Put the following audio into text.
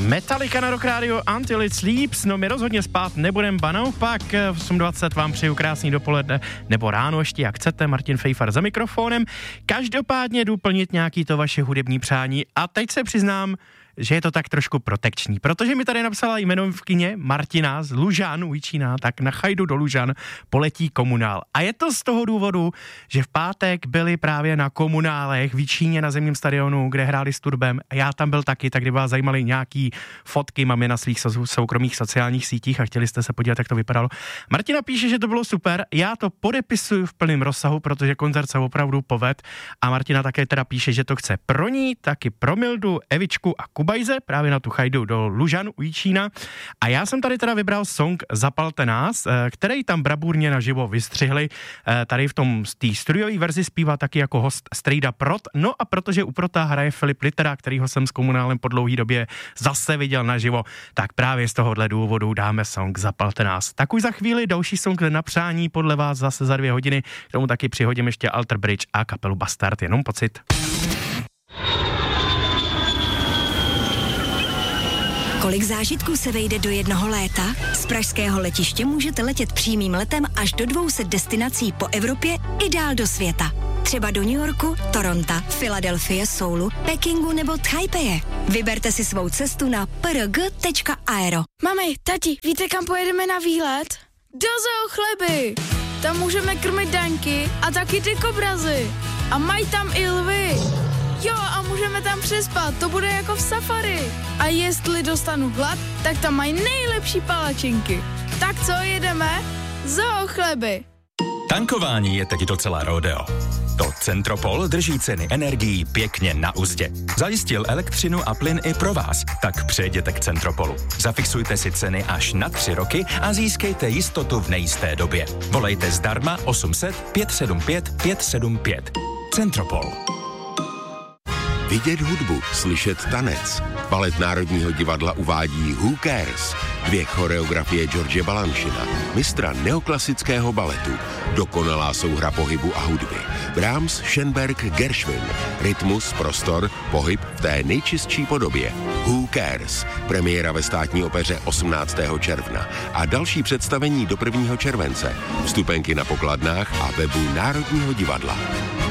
Metallica na Rock Radio, Until It Sleeps, no my rozhodně spát nebudem, ba naopak, v 8:20 vám přeju krásný dopoledne, nebo ráno ještě, jak chcete, Martin Fejfar za mikrofonem. Každopádně jdu plnit nějaký to vaše hudební přání a teď se přiznám, že je to tak trošku protekční, protože mi tady napsala jmenovkyně Martina z Lužan u Jičína, tak na Chajdu do Lužan poletí Komunál. A je to z toho důvodu, že v pátek byli právě na Komunálech v Jičíně na zimním stadionu, kde hráli s Turbem. A já tam byl taky, tak kdyby vás zajímaly nějaký fotky, mám je na svých soukromých sociálních sítích a chtěli jste se podívat, jak to vypadalo. Martina píše, že to bylo super, já to podepisuju v plném rozsahu, protože koncert se opravdu poved. A Martina také teda píše, že to chce pro ní, taky pro Mildu, Evičku a Kubajze, právě na tu Chajdu do Lužan u Jičína. A já jsem tady teda vybral song Zapalte nás, který tam bravurně naživo vystřihli. Tady v té studiové verzi zpívá taky jako host Strejda Prot. No a protože u Prota hraje Filip Littera, kterýho jsem s Komunálem po dlouhý době zase viděl naživo, tak právě z tohohle důvodu dáme song Zapalte nás. Tak už za chvíli další song na přání podle vás zase za 2 hodiny. K tomu taky přihodím ještě Alter Bridge a kapelu Bastard. Jenom pocit. Kolik zážitků se vejde do jednoho léta? Z pražského letiště můžete letět přímým letem až do 200 destinací po Evropě i dál do světa. Třeba do New Yorku, Toronto, Filadelfie, Soulu, Pekingu nebo Taipei. Vyberte si svou cestu na prg.aero. Mami, tati, víte, kam pojedeme na výlet? Do Zoo Chleby! Tam můžeme krmit daňky a taky ty kobrazy. A mají tam i lvy. Jo, a můžeme tam přespat, to bude jako v safari. A jestli dostanu hlad, tak tam mají nejlepší palačinky. Tak co, jedeme? Zoo Chleby. Tankování je teď docela rodeo. To Centropol drží ceny energií pěkně na uzdě. Zajistil elektřinu a plyn i pro vás, tak přejděte k Centropolu. Zafixujte si ceny až na 3 roky a získejte jistotu v nejisté době. Volejte zdarma 800 575 575. Centropol. Vidět hudbu, slyšet tanec. Balet Národního divadla uvádí Who Cares? 2 choreografie George Balanchina, mistra neoklasického baletu. Dokonalá souhra pohybu a hudby. Brahms, Schönberg, Gershwin. Rytmus, prostor, pohyb v té nejčistší podobě. Who Cares? Premiéra ve Státní opeře 18. června a další představení do 1. července. Vstupenky na pokladnách a webu Národního divadla.